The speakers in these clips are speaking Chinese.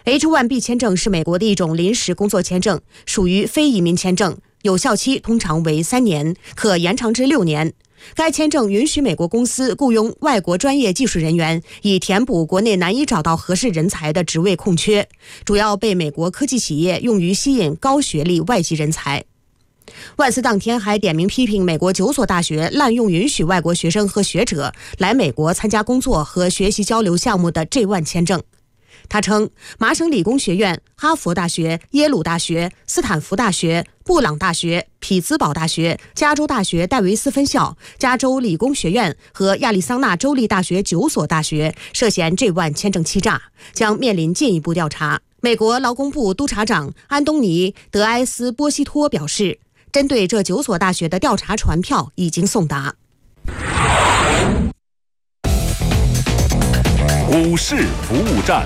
H1B 签证是美国的一种临时工作签证，属于非移民签证，有效期通常为3年，可延长至6年。该签证允许美国公司雇佣外国专业技术人员，以填补国内难以找到合适人才的职位空缺，主要被美国科技企业用于吸引高学历外籍人才。万斯当天还点名批评美国9所大学滥用允许外国学生和学者来美国参加工作和学习交流项目的 J1 签证。他称，麻省理工学院、哈佛大学、耶鲁大学、斯坦福大学、布朗大学、匹兹堡大学、加州大学戴维斯分校、加州理工学院和亚利桑那州立大学9所大学涉嫌J1签证欺诈，将面临进一步调查。美国劳工部督察长安东尼·德埃斯波西托表示，针对这9所大学的调查传票已经送达。 股市服务站。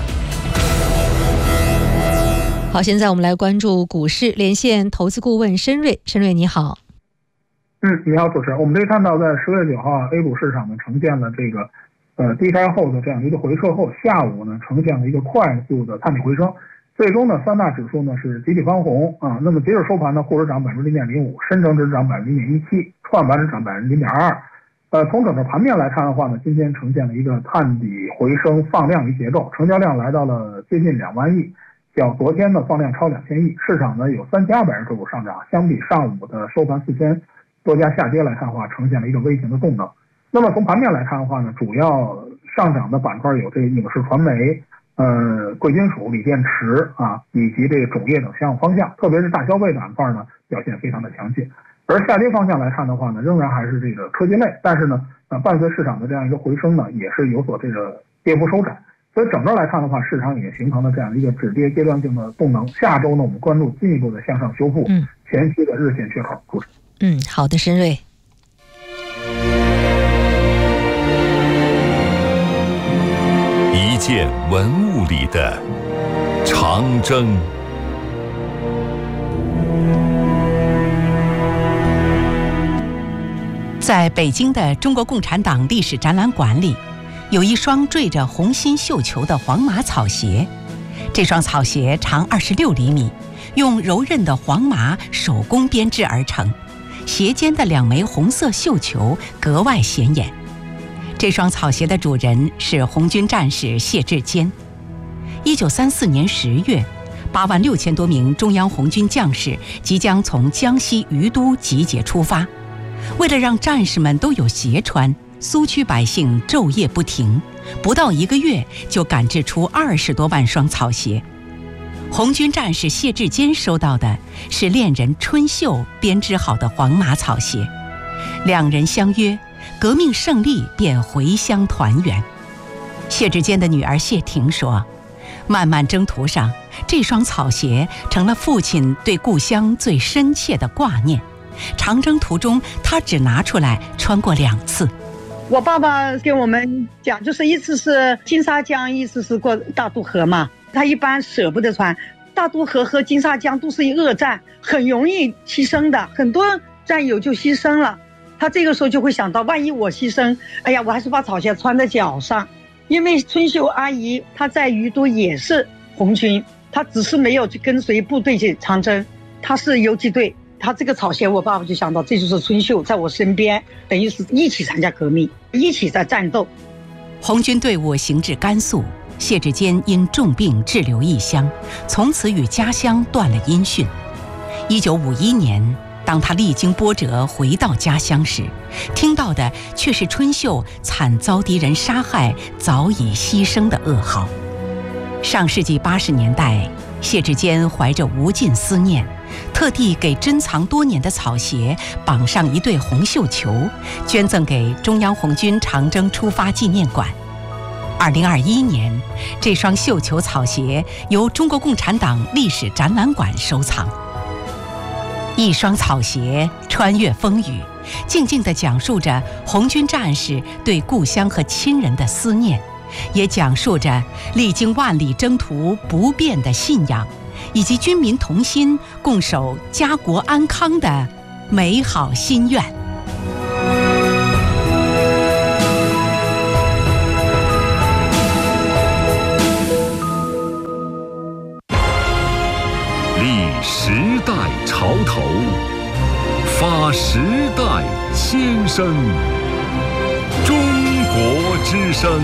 好，现在我们来关注股市，连线投资顾问申瑞。申瑞你好。 你好，主持人。我们可以看到，在10月9号，A 股市场呢呈现了这个低开后的这样一个回撤后，下午呢呈现了一个快速的探底回升，最终呢3大指数呢是集体翻红啊。那么截止收盘呢，沪指涨0.05%，深成指涨0.17%，创板指涨0.2%。从整个盘面来看的话呢，今天呈现了一个探底回升放量一结构，成交量来到了接近2万亿。较昨天呢放量超2000亿，市场呢有3200只股上涨，相比上午的收盘4000多家下跌来看的话，呈现了一个微型的动能。那么从盘面来看的话呢，主要上涨的板块有这个影视传媒、贵金属、锂电池啊，以及这个种业等项目方向，特别是大消费板块呢表现非常的强劲。而下跌方向来看的话呢，仍然还是这个科技类，但是呢，伴随市场的这样一个回升呢，也是有所这个跌幅收窄。所以整个来看的话，市场也形成了这样一个止跌阶段性的动能。下周呢，我们关注进一步的向上修复前期的日线缺口。 好的，申瑞。 一件文物里的长征。 在北京的中国共产党历史展览馆里，有一双缀着红心绣球的黄麻草鞋。这双草鞋长26厘米，用柔韧的黄麻手工编织而成，鞋尖的2枚红色绣球格外显眼。这双草鞋的主人是红军战士谢志坚。1934年10月，8万6千多名中央红军将士即将从江西于都集结出发。为了让战士们都有鞋穿，苏区百姓昼夜不停，不到1个月就赶制出20多万双草鞋。红军战士谢志坚收到的是恋人春秀编织好的黄麻草鞋，两人相约，革命胜利便回乡团圆。谢志坚的女儿谢婷说，漫漫征途上，这双草鞋成了父亲对故乡最深切的挂念。长征途中，他只拿出来穿过2次。 我爸爸跟我们讲，就是一次是金沙江，一次是过大渡河嘛。他一般舍不得穿，大渡河和金沙江都是恶战，很容易牺牲的，很多战友就牺牲了。他这个时候就会想到，万一我牺牲，哎呀，我还是把草鞋穿在脚上。因为春秀阿姨她在于都也是红军，她只是没有去跟随部队去长征，她是游击队。他这个草鞋，我爸爸就想到，这就是春秀在我身边，等于是一起参加革命，一起在战斗。 红军队伍行至甘肃，谢志坚因重病滞留异乡，从此与家乡断了音讯。1951年，当他历经波折回到家乡时，听到的却是春秀惨遭敌人杀害、早已牺牲的噩耗。上世纪80年代，谢志坚怀着无尽思念，特地给珍藏多年的草鞋绑上一对红绣球，捐赠给中央红军长征出发纪念馆。2021年，这双绣球草鞋由中国共产党历史展览馆收藏。一双草鞋穿越风雨，静静地讲述着红军战士对故乡和亲人的思念，也讲述着历经万里征途不变的信仰，以及军民同心共守家国安康的美好心愿。 时代潮头，发时代先声。中国之声。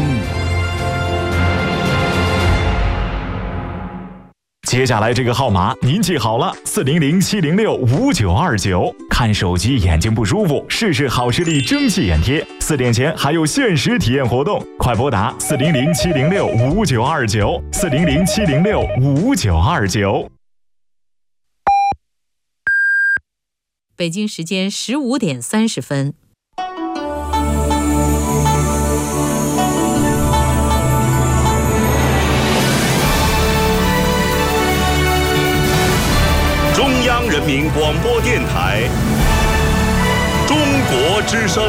接下来这个号码您记好了，400-706-5929。看手机眼睛不舒服，试试好视力蒸汽眼贴，4点前还有限时体验活动，快拨打400-706-5929，400-706-5929。 北京时间15点30分。 中央人民广播电台中国之声。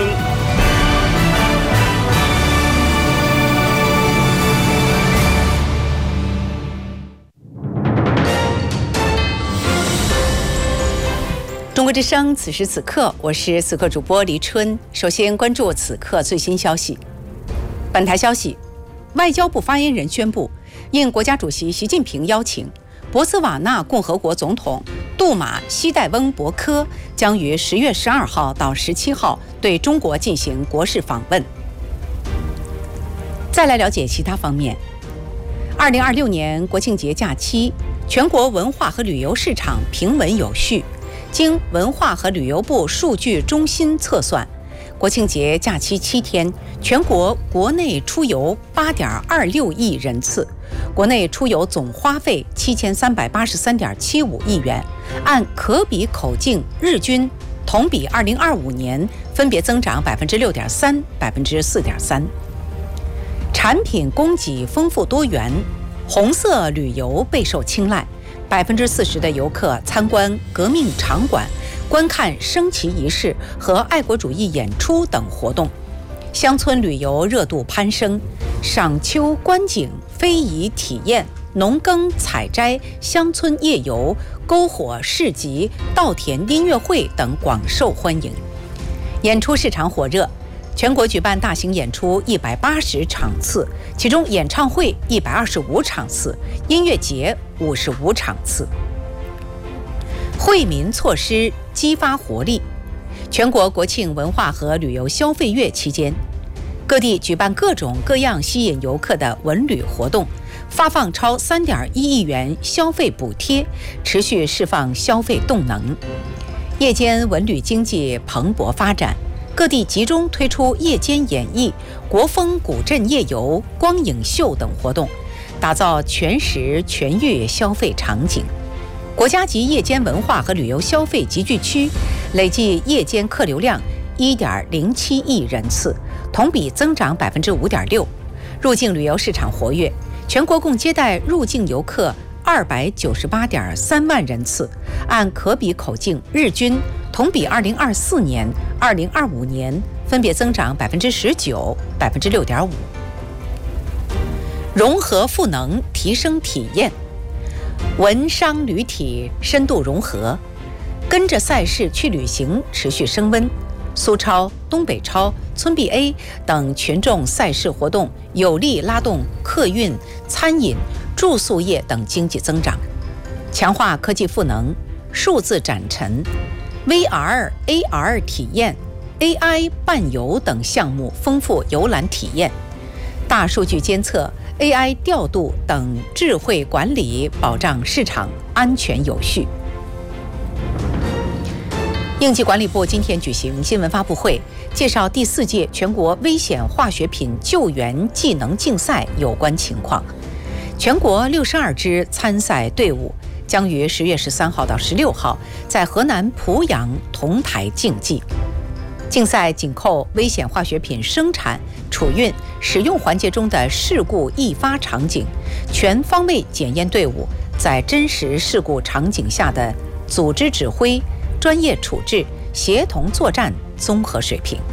中国之声，此时此刻，我是此刻主播黎春。首先关注此刻最新消息。本台消息，外交部发言人宣布，应国家主席习近平邀请，博茨瓦纳共和国总统杜马西代翁博科将于10月12号到17号对中国进行国事访问。再来了解其他方面。2026年国庆节假期，全国文化和旅游市场平稳有序。经文化和旅游部数据中心测算，国庆节假期7天，全国国内出游8.26亿人次，国内出游总花费7383.75亿元，按可比口径日均同比2025年分别增长6.3%、4.3%。产品供给丰富多元，红色旅游备受青睐。40%的游客参观革命场馆，观看升旗仪式和爱国主义演出等活动。乡村旅游热度攀升，赏秋观景、非遗体验、农耕采摘、乡村夜游、篝火市集、稻田音乐会等广受欢迎。演出市场火热，全国举办大型演出180场次，其中演唱会125场次，音乐节55场次。惠民措施激发活力。全国国庆文化和旅游消费月期间，各地举办各种各样吸引游客的文旅活动，发放超3.1亿元消费补贴，持续释放消费动能。夜间文旅经济蓬勃发展，各地集中推出夜间演艺、国风古镇夜游、光影秀等活动，打造全时全域消费场景。国家级夜间文化和旅游消费集聚区累计夜间客流量1.07亿人次，同比增长5.6%。入境旅游市场活跃，全国共接待入境游客298.3万人次，按可比口径日均同比2024年、2025年分别增长19%、6.5%。融合赋能，提升体验，文商旅体深度融合，跟着赛事去旅行持续升温。苏超、东北超、村 BA 等群众赛事活动有力拉动客运、餐饮、住宿业等经济增长，强化科技赋能，数字展陈、VR、AR 体验、AI 伴游等项目丰富游览体验，大数据监测、AI 调度等智慧管理，保障市场安全有序。应急管理部今天举行新闻发布会，介绍第4届全国危险化学品救援技能竞赛有关情况。全国62支参赛队伍将于10月13号到16号在河南濮阳同台竞技。竞赛紧扣危险化学品生产、储运、使用环节中的事故易发场景，全方位检验队伍在真实事故场景下的组织指挥、专业处置、协同作战综合水平。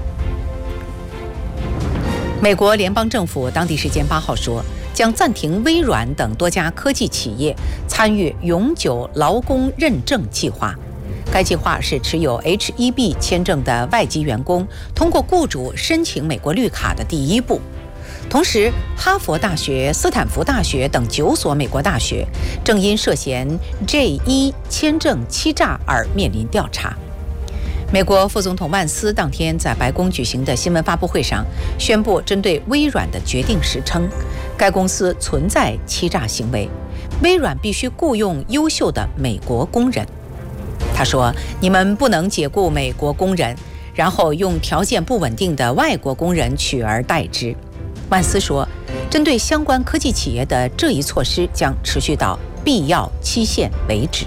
美国联邦政府当地时间8号说，将暂停微软等多家科技企业参与永久劳工认证计划。该计划是持有 H-1B 签证的外籍员工通过雇主申请美国绿卡的第一步。 同时，哈佛大学、斯坦福大学等9所美国大学正因涉嫌 J1 签证欺诈而面临调查。美国副总统万斯当天在白宫举行的新闻发布会上宣布，针对微软的决定时称，该公司存在欺诈行为，微软必须雇佣优秀的美国工人。他说：“你们不能解雇美国工人，然后用条件不稳定的外国工人取而代之。”万斯说，针对相关科技企业的这一措施将持续到必要期限为止。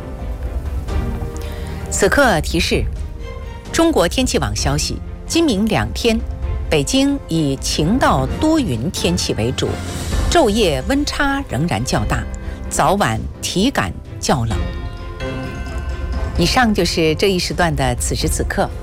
此刻提示：中国天气网消息，今明2天，北京以晴到多云天气为主，昼夜温差仍然较大，早晚体感较冷。以上就是这一时段的此时此刻，